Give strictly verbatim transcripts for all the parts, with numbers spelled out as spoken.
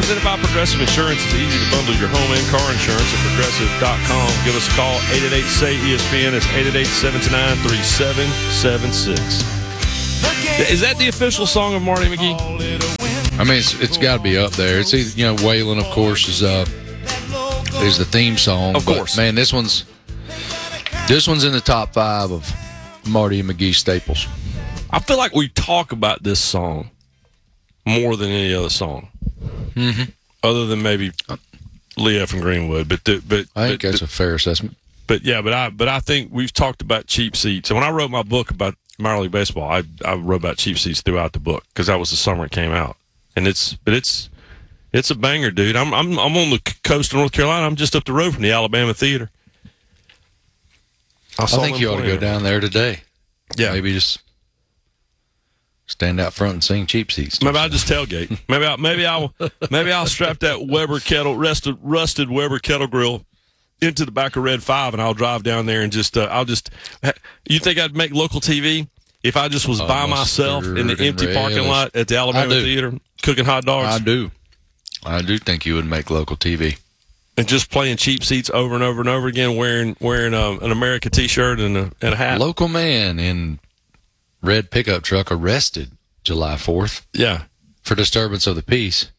Presented by Progressive Insurance. It's easy to bundle your home and car insurance at progressive dot com. Give us a call, eight eight eight, S A Y, E S P N. It's eight eight eight, seven two nine, three seven seven six. Is that the official song of Marty McGee? I mean, it's, it's got to be up there. It's either, you know, Waylon, of course, is uh is the theme song. Of course. But, man, this one's this one's in the top five of Marty and McGee staples. I feel like we talk about this song more than any other song, mm-hmm. other than maybe Lee F. and Greenwood. But the, but I think but, that's a fair assessment. But yeah, but I but I think we've talked about cheap seats. And when I wrote my book about minor league baseball, I I wrote about cheap seats throughout the book because that was the summer it came out. And it's but it's it's a banger, dude. I'm I'm I'm on the coast of North Carolina. I'm just up the road from the Alabama Theater. I, I think you ought to go down there today. Yeah, maybe just stand out front and sing cheap seats. Maybe I'll just tailgate. Maybe I maybe I'll maybe I'll strap that Weber kettle rusted rusted Weber kettle grill into the back of Red Five, and I'll drive down there and just uh, I'll just. You think I'd make local T V if I just was uh, by myself in the empty parking lot at the Alabama Theater cooking hot dogs? I do. I do think you would make local T V. And just playing cheap seats over and over and over again, wearing wearing um, an America T-shirt and a and a hat. Local man in red pickup truck arrested July fourth. Yeah, for disturbance of the peace.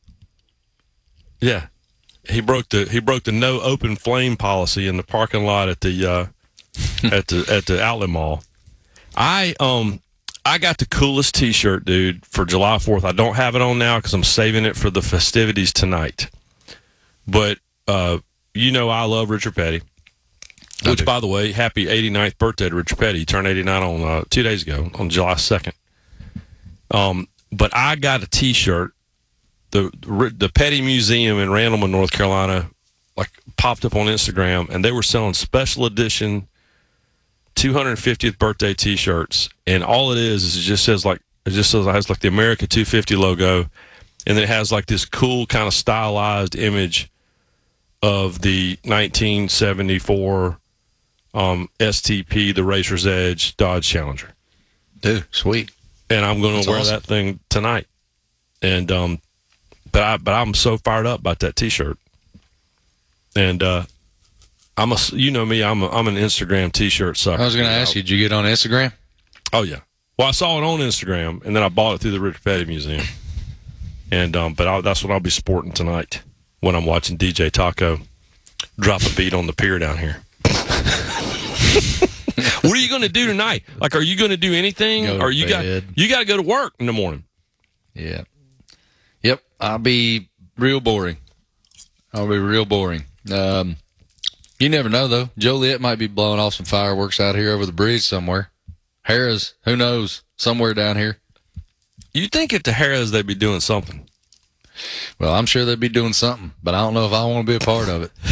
Yeah, he broke the he broke the no open flame policy in the parking lot at the uh, at the at the outlet mall. I um I got the coolest T-shirt, dude, for July fourth. I don't have it on now because I'm saving it for the festivities tonight. But uh, you know I love Richard Petty. Which, by the way, happy eighty-ninth birthday to Richard Petty. He turned eighty-nine on uh, two days ago, on July second. Um, but I got a T-shirt. The the Petty Museum in Randleman, North Carolina, like popped up on Instagram, and they were selling special edition two hundred fiftieth birthday T-shirts. And all it is is it just says like it just says it has like the America two fifty logo, and then it has like this cool kind of stylized image of the nineteen seventy-four. Um, S T P, the Racer's Edge Dodge Challenger. Dude, sweet. And I'm going to wear awesome. that thing tonight. And um, but I but I'm so fired up about that T-shirt. And uh, I'm a you know me, I'm a, I'm an Instagram T-shirt sucker. I was going to ask you, did you get on Instagram? Oh yeah. Well, I saw it on Instagram, and then I bought it through the Richard Petty Museum. And um, but I'll, that's what I'll be sporting tonight when I'm watching D J Taco drop a beat on the pier down here. What are you going to do tonight? Like, are you going to do anything? Go to or you got bed. you got to go to work in the morning? Yeah. Yep. I'll be real boring. I'll be real boring. Um, you never know though. Joliet might be blowing off some fireworks out here over the bridge somewhere. Harrah's, who knows? Somewhere down here. You think at the Harrah's they'd be doing something? Well, I'm sure they'd be doing something, but I don't know if I want to be a part of it.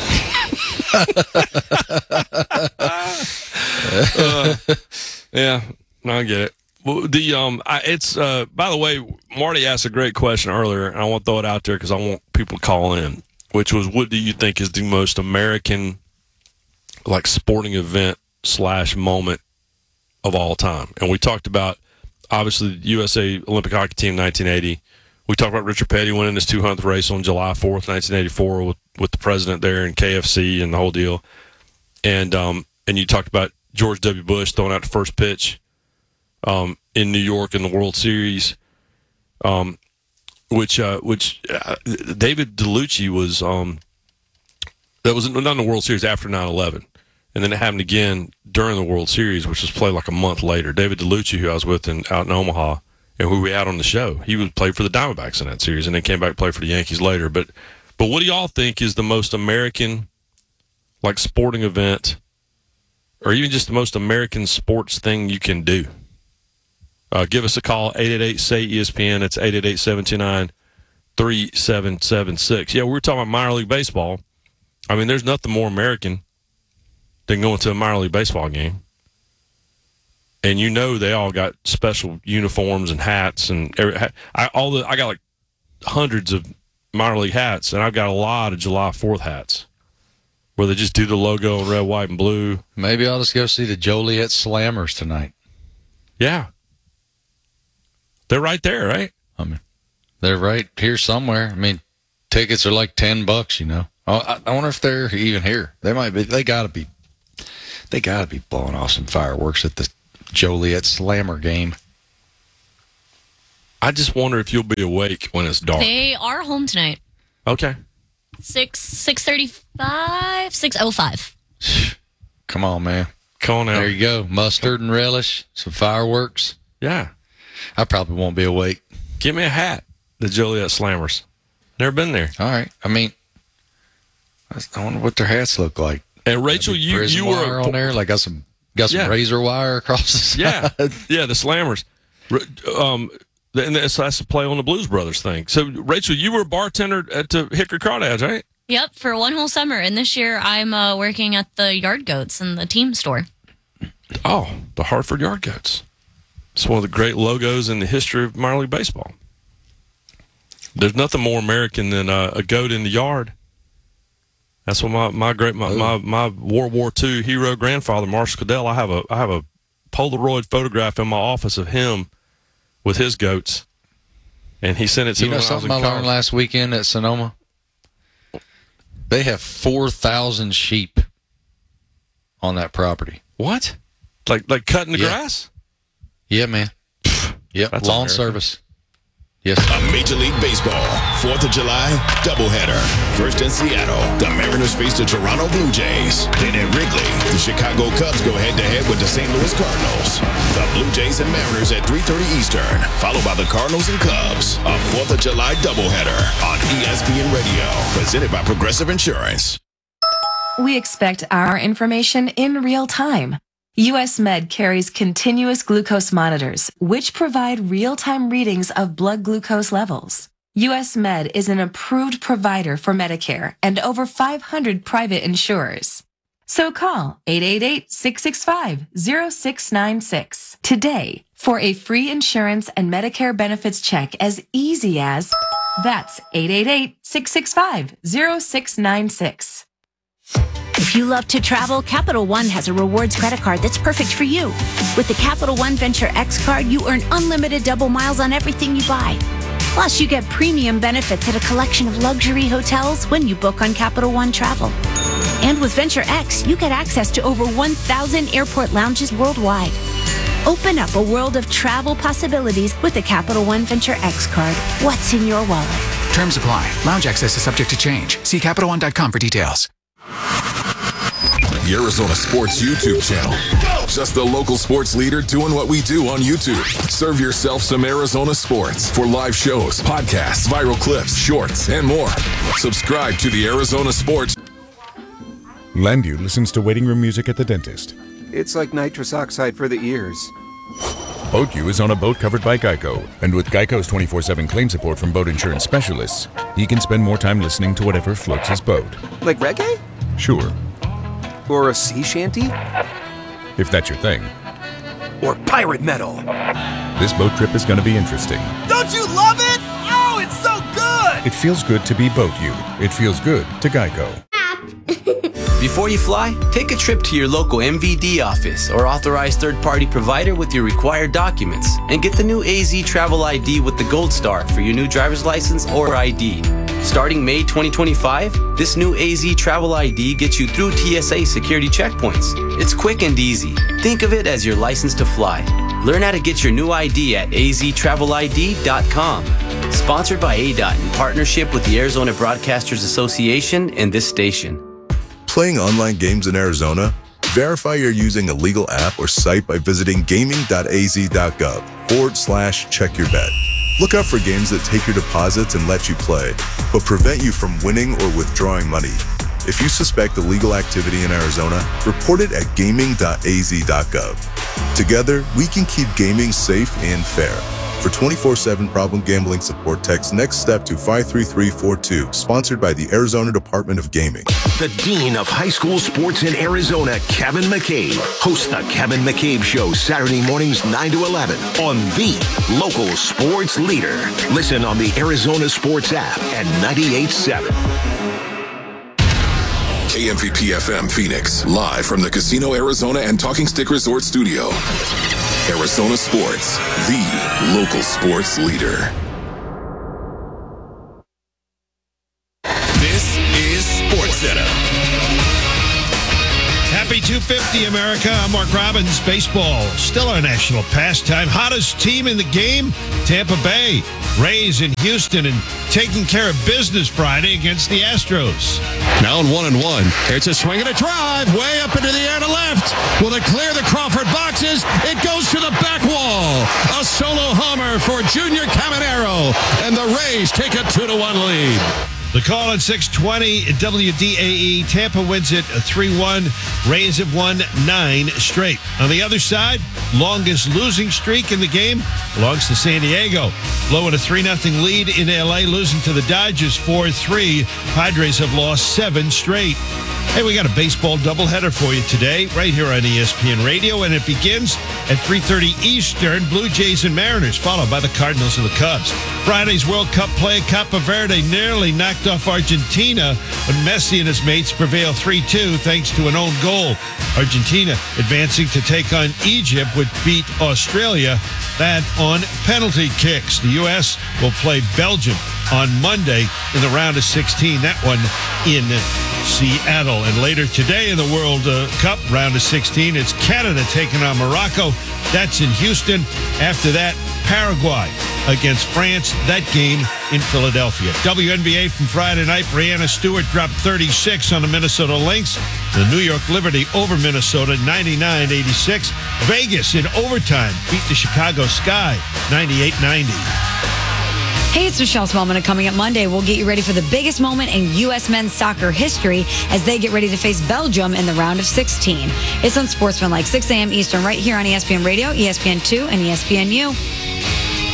uh, yeah, I get it. Well, the um, I, it's uh. By the way, Marty asked a great question earlier, and I want to throw it out there because I want people to call in. Which was, what do you think is the most American, like, sporting event slash moment of all time? And we talked about obviously the U S A Olympic hockey team, nineteen eighty. We talked about Richard Petty winning his two hundredth race on July fourth, nineteen eighty-four, with with the president there and K F C and the whole deal. And um, and you talked about George W. Bush throwing out the first pitch um, in New York in the World Series, um, which uh, which uh, David DeLucci was um, that was not in the World Series after nine eleven, and then it happened again during the World Series, which was played like a month later. David DeLucci, who I was with in, out in Omaha, and who we had on the show, he was played for the Diamondbacks in that series, and then came back to play for the Yankees later. But but what do y'all think is the most American, like, sporting event, or even just the most American sports thing you can do? Uh, give us a call, eight eight eight, S A Y, E S P N. It's eight eight eight, seven two nine, three seven seven six. Yeah, we were talking about minor league baseball. I mean, there's nothing more American than going to a minor league baseball game. And you know they all got special uniforms and hats. And every, I, all the, I got like hundreds of minor league hats, and I've got a lot of July fourth hats where they just do the logo in red, white, and blue. Maybe I'll just go see the Joliet Slammers tonight. Yeah. They're right there, right? I mean, They're right here somewhere. I mean, tickets are like ten bucks, you know. Oh, I, I wonder if they're even here. They might be. They got to be. They got to be blowing off some fireworks at the Joliet Slammer game. I just wonder if you'll be awake when it's dark. They are home tonight. Okay. Six six thirty five six oh five. Come on, man. Come on now. There you go. Mustard and relish, some fireworks. Yeah. I probably won't be awake. Give me a hat. The Joliet Slammers. Never been there. All right. I mean, I wonder what their hats look like. And Rachel, you you were on there. Like got some got some yeah. razor wire across the side. Yeah, yeah. The Slammers. Um, and that's, that's the play on the Blues Brothers thing. So, Rachel, you were a bartender at the Hickory Crawdads, right? Yep, for one whole summer. And this year, I'm uh, working at the Yard Goats in the team store. Oh, the Hartford Yard Goats. It's one of the great logos in the history of minor league baseball. There's nothing more American than uh, a goat in the yard. That's what my my great my, my my World War Two hero grandfather, Marshall Cadell. I have a I have a Polaroid photograph in my office of him with his goats, and he sent it to you me. You know when something I, I, was in learned last weekend at Sonoma? They have four thousand sheep on that property. What? Like like cutting the yeah. grass? Yeah, man. Yep, That's lawn American. Service. Yes. A Major League Baseball fourth of July doubleheader. First in Seattle, the Mariners face the Toronto Blue Jays. Then at Wrigley, the Chicago Cubs go head-to-head with the Saint Louis Cardinals. The Blue Jays and Mariners at three thirty Eastern, followed by the Cardinals and Cubs. A fourth of July doubleheader on E S P N Radio, presented by Progressive Insurance. We expect our information in real time. U S Med carries continuous glucose monitors, which provide real-time readings of blood glucose levels. U S Med is an approved provider for Medicare and over five hundred private insurers. So call eight eight eight, six six five, zero six nine six today for a free insurance and Medicare benefits check as easy as that's eight eight eight, six six five, zero six nine six. If you love to travel, Capital One has a rewards credit card that's perfect for you. With the Capital One Venture X card, you earn unlimited double miles on everything you buy. Plus, you get premium benefits at a collection of luxury hotels when you book on Capital One Travel. And with Venture X, you get access to over one thousand airport lounges worldwide. Open up a world of travel possibilities with the Capital One Venture X card. What's in your wallet? Terms apply. Lounge access is subject to change. See Capital One dot com for details. The Arizona Sports YouTube channel. Just the local sports leader doing what we do on YouTube. Serve yourself some Arizona sports for live shows, podcasts, viral clips, shorts, and more. Subscribe to the Arizona Sports. Landview listens to waiting room music at the dentist. It's like nitrous oxide for the ears. BoatU is on a boat covered by Geico, and with Geico's twenty-four seven claim support from boat insurance specialists, he can spend more time listening to whatever floats his boat. Like reggae? Sure. Or a sea shanty? If that's your thing. Or pirate metal? This boat trip is going to be interesting. Don't you love it? Oh, it's so good! It feels good to be BoatU. It feels good to Geico. Before you fly, take a trip to your local M V D office or authorized third-party provider with your required documents and get the new A Z Travel I D with the Gold Star for your new driver's license or I D. Starting May twenty twenty-five, this new A Z Travel I D gets you through T S A security checkpoints. It's quick and easy. Think of it as your license to fly. Learn how to get your new I D at A Z travel I D dot com. Sponsored by A D O T in partnership with the Arizona Broadcasters Association and this station. Playing online games in Arizona? Verify you're using a legal app or site by visiting gaming dot a z dot gov forward slash check your bet. Look out for games that take your deposits and let you play, but prevent you from winning or withdrawing money. If you suspect illegal activity in Arizona, report it at gaming dot a z dot gov. Together, we can keep gaming safe and fair. For twenty-four seven problem gambling support, text NEXT STEP to five three three four two, sponsored by the Arizona Department of Gaming. The Dean of High School Sports in Arizona, Kevin McCabe, hosts the Kevin McCabe Show Saturday mornings nine to eleven on the local sports leader. Listen on the Arizona Sports app at ninety-eight point seven. K M V P F M Phoenix, live from the Casino Arizona and Talking Stick Resort Studio. Arizona Sports, the local sports leader. Center. Happy two fifty, America. I'm Mark Robbins. Baseball, still our national pastime. Hottest team in the game, Tampa Bay. Rays in Houston and taking care of business Friday against the Astros. Now in one and one. It's a swing and a drive way up into the air to left. Will it clear the Crawford boxes? It goes to the back wall. A solo homer for Junior Caminero. And the Rays take a two to one lead. The call at six twenty W D A E. Tampa wins it three one. Rays have won nine straight. On the other side, longest losing streak in the game belongs to San Diego. Blowing a three nothing lead in L A, losing to the Dodgers four three. Padres have lost seven straight. Hey, we got a baseball doubleheader for you today, right here on E S P N Radio, and it begins at three thirty Eastern. Blue Jays and Mariners, followed by the Cardinals and the Cubs. Friday's World Cup play, Cape Verde nearly knocked off Argentina, but Messi and his mates prevail three two thanks to an own goal. Argentina advancing to take on Egypt, would beat Australia, that on penalty kicks. The U S will play Belgium on Monday in the round of sixteen, that one in Seattle. And later today in the World uh, Cup round of sixteen, it's Canada taking on Morocco. That's in Houston. After that, Paraguay against France. That game in Philadelphia. W N B A from Friday night. Breanna Stewart dropped thirty-six on the Minnesota Lynx. The New York Liberty over Minnesota ninety-nine eighty-six. Vegas in overtime beat the Chicago Sky ninety-eight ninety. Hey, it's Michelle Smallman, and coming up Monday, we'll get you ready for the biggest moment in U S men's soccer history as they get ready to face Belgium in the round of sixteen. It's on Sportsmanlike, six a.m. Eastern, right here on E S P N Radio, E S P N two, and E S P N U.